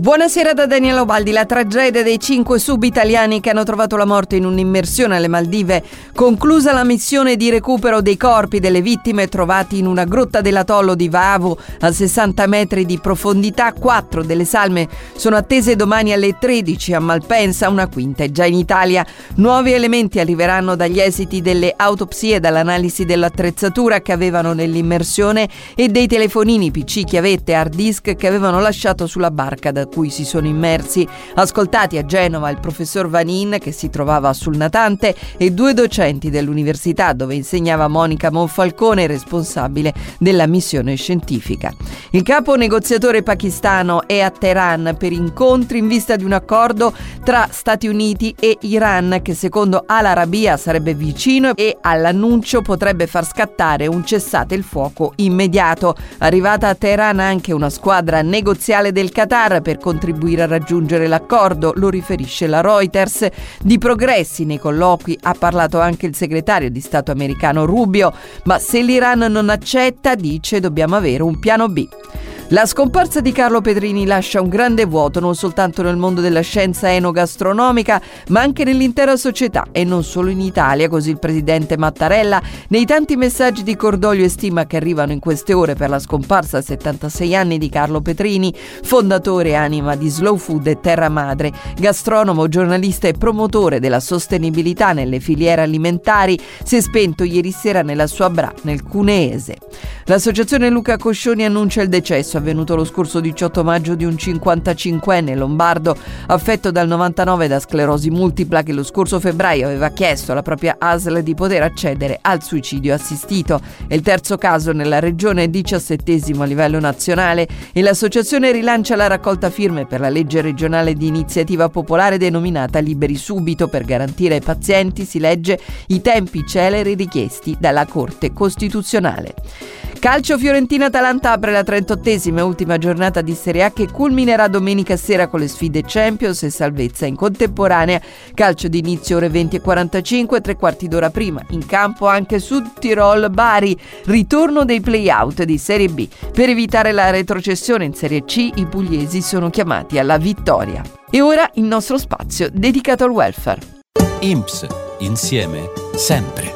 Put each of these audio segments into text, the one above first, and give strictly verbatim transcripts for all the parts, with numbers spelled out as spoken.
Buonasera da Daniela Obaldi. La tragedia dei cinque sub-italiani che hanno trovato la morte in un'immersione alle Maldive. Conclusa la missione di recupero dei corpi delle vittime trovati in una grotta dell'atollo di Vaavu a sessanta metri di profondità. Quattro delle salme sono attese domani alle tredici a Malpensa, una quinta è già in Italia. Nuovi elementi arriveranno dagli esiti delle autopsie e dall'analisi dell'attrezzatura che avevano nell'immersione e dei telefonini, P C, chiavette, hard disk che avevano lasciato sulla barca da cui si sono immersi. Ascoltati a Genova il professor Vanin, che si trovava sul natante, e due docenti dell'università dove insegnava Monica Monfalcone, responsabile della missione scientifica. Il capo negoziatore pakistano è a Teheran per incontri in vista di un accordo tra Stati Uniti e Iran che secondo Al Arabiya sarebbe vicino e all'annuncio potrebbe far scattare un cessate il fuoco immediato. Arrivata a Teheran anche una squadra negoziale del Qatar per contribuire a raggiungere l'accordo, lo riferisce la Reuters. Di progressi nei colloqui ha parlato anche il segretario di Stato americano Rubio, ma se l'Iran non accetta, dice, dobbiamo avere un piano B. La scomparsa di Carlo Petrini lascia un grande vuoto non soltanto nel mondo della scienza enogastronomica, ma anche nell'intera società e non solo in Italia, così il presidente Mattarella. Nei tanti messaggi di cordoglio e stima che arrivano in queste ore per la scomparsa a settantasei anni di Carlo Petrini, fondatore e anima di Slow Food e Terra Madre, gastronomo, giornalista e promotore della sostenibilità nelle filiere alimentari, si è spento ieri sera nella sua Bra, nel Cuneese. L'associazione Luca Coscioni annuncia il decesso avvenuto lo scorso diciotto maggio di un cinquantacinquenne lombardo affetto dal novantanove da sclerosi multipla che lo scorso febbraio aveva chiesto alla propria A S L di poter accedere al suicidio assistito. È il terzo caso nella regione, diciassettesimo a livello nazionale, e l'associazione rilancia la raccolta firme per la legge regionale di iniziativa popolare denominata Liberi Subito per garantire ai pazienti, si legge, i tempi celeri richiesti dalla Corte Costituzionale. Calcio, Fiorentina-Atalanta apre la trentottesima e ultima giornata di Serie A che culminerà domenica sera con le sfide Champions e salvezza in contemporanea. Calcio di inizio ore venti e quarantacinque, tre quarti d'ora prima. In campo anche Sud Tirol Bari, ritorno dei play-out di Serie B. Per evitare la retrocessione in Serie C, i pugliesi sono chiamati alla vittoria. E ora il nostro spazio dedicato al welfare. I N P S, insieme, sempre.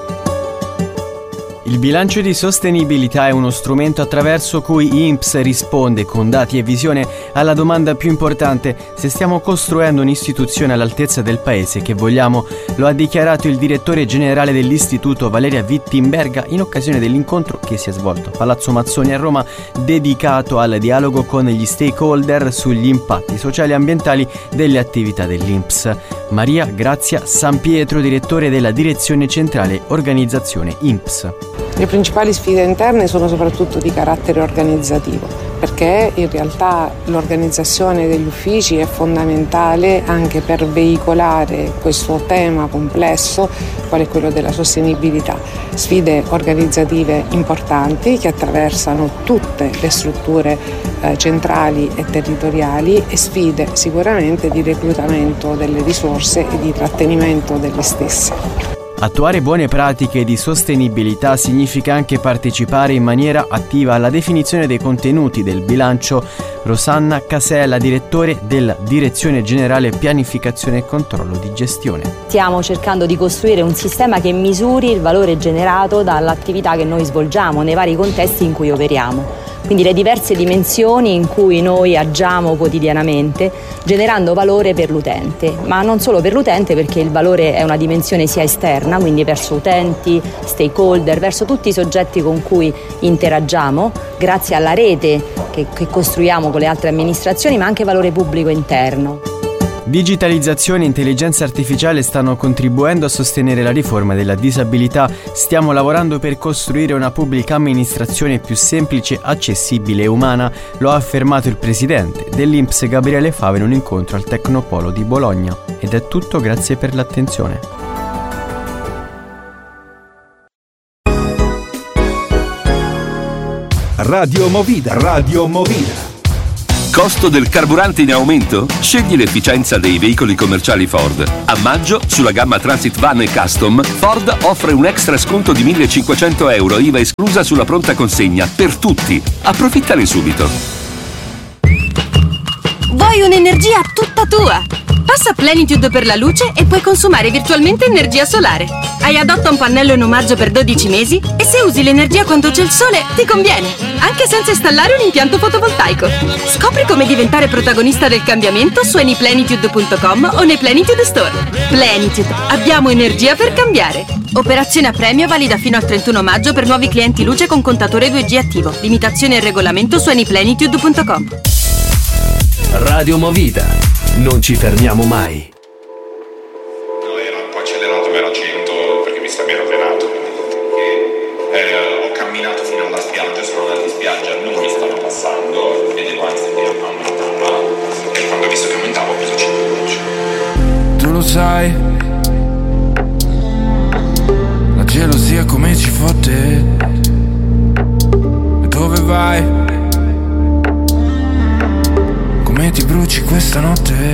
Il bilancio di sostenibilità è uno strumento attraverso cui I N P S risponde con dati e visione alla domanda più importante: se stiamo costruendo un'istituzione all'altezza del paese che vogliamo. Lo ha dichiarato il direttore generale dell'istituto Valeria Wittenberga in occasione dell'incontro che si è svolto a Palazzo Mazzoni a Roma, dedicato al dialogo con gli stakeholder sugli impatti sociali e ambientali delle attività dell'I N P S. Maria Grazia Sampietro, direttore della Direzione Centrale Organizzazione I N P S. Le principali sfide interne sono soprattutto di carattere organizzativo, perché in realtà l'organizzazione degli uffici è fondamentale anche per veicolare questo tema complesso, quale è quello della sostenibilità. Sfide organizzative importanti che attraversano tutte le strutture eh, centrali e territoriali, e sfide sicuramente di reclutamento delle risorse e di trattenimento delle stesse. Attuare buone pratiche di sostenibilità significa anche partecipare in maniera attiva alla definizione dei contenuti del bilancio. Rosanna Casella, direttore della Direzione Generale Pianificazione e Controllo di Gestione. Stiamo cercando di costruire un sistema che misuri il valore generato dall'attività che noi svolgiamo nei vari contesti in cui operiamo. Quindi le diverse dimensioni in cui noi agiamo quotidianamente, generando valore per l'utente, ma non solo per l'utente, perché il valore è una dimensione sia esterna, quindi verso utenti, stakeholder, verso tutti i soggetti con cui interagiamo, grazie alla rete che, che costruiamo con le altre amministrazioni, ma anche valore pubblico interno. Digitalizzazione e intelligenza artificiale stanno contribuendo a sostenere la riforma della disabilità. Stiamo lavorando per costruire una pubblica amministrazione più semplice, accessibile e umana, lo ha affermato il presidente dell'I N P S Gabriele Fava in un incontro al Tecnopolo di Bologna. Ed è tutto, grazie per l'attenzione. Radio Movida, Radio Movida. Costo del carburante in aumento? Scegli l'efficienza dei veicoli commerciali Ford. A maggio, sulla gamma Transit Van e Custom, Ford offre un extra sconto di millecinquecento euro, I V A esclusa sulla pronta consegna, per tutti. Approfittane subito. Vuoi poi un'energia tutta tua. Passa Plenitude per la luce e puoi consumare virtualmente energia solare. Hai Adotta un pannello in omaggio per dodici mesi e se usi l'energia quando c'è il sole ti conviene, anche senza installare un impianto fotovoltaico. Scopri come diventare protagonista del cambiamento su anyplenitude punto com o nei Plenitude Store. Plenitude, abbiamo energia per cambiare. Operazione a premio valida fino al trentuno maggio per nuovi clienti luce con contatore due G attivo. Limitazione e regolamento su anyplenitude punto com. Radio Movida. Non ci fermiamo mai. No, era un po' accelerato, ma era cento perché mi sta ben allenato. E, eh, ho camminato fino alla spiaggia, sono andato in spiaggia, non mi stanno passando, vedevo anzi che aumentava. E quando ho visto che aumentava ho preso cinque voci. Tu lo sai, la gelosia come ci fotte. E dove vai? Come ti bruci questa notte?